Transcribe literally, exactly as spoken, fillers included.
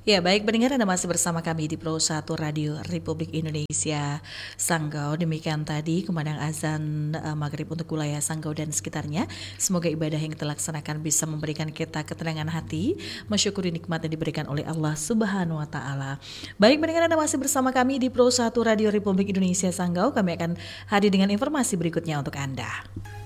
Ya, baik pendengar, Anda masih bersama kami di Pro satu Radio Republik Indonesia Sanggau. Demikian tadi kumandang azan uh, maghrib untuk wilayah Sanggau dan sekitarnya. Semoga ibadah yang kita laksanakan bisa memberikan kita ketenangan hati, mensyukuri nikmat yang diberikan oleh Allah Subhanahu wa taala. Baik pendengar, Anda masih bersama kami di Pro satu Radio Republik Indonesia Sanggau. Kami akan hadir dengan informasi berikutnya untuk Anda.